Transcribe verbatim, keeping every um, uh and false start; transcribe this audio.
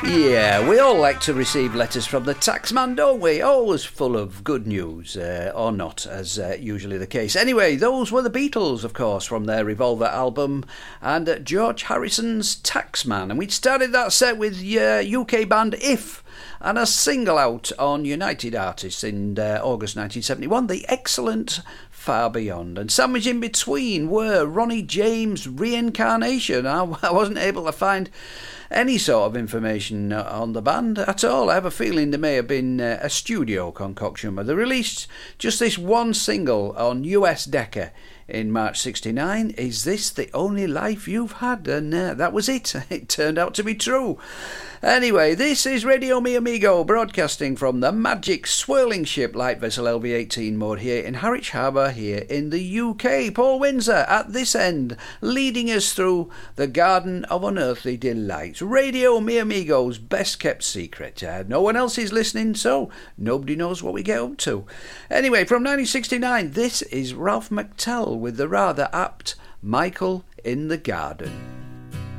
Yeah, we all like to receive letters from the taxman, don't we? Always full of good news, uh, or not, as uh, usually the case. Anyway, those were the Beatles, of course, from their Revolver album, and uh, George Harrison's Taxman. And we started that set with uh, U K band If, and a single out on United Artists in uh, August nineteen seventy-one, the excellent Far Beyond. And sandwiched in between were Ronnie James' Reincarnation. I, I wasn't able to find any sort of information on the band at all. I have a feeling there may have been uh, a studio concoction, but they released just this one single on U S Decca in March sixty-nine. Is this the only life you've had? And uh, that was it. It turned out to be true. Anyway, this is Radio Mi Amigo, broadcasting from the magic swirling ship light vessel L V eighteen moored here in Harwich Harbour here in the U K. Paul Windsor at this end, leading us through the Garden of Unearthly Delights. Radio Mi Amigo's best kept secret. Uh, no one else is listening, so nobody knows what we get up to. Anyway, from nineteen sixty-nine, this is Ralph McTell with the rather apt Michael in the Garden.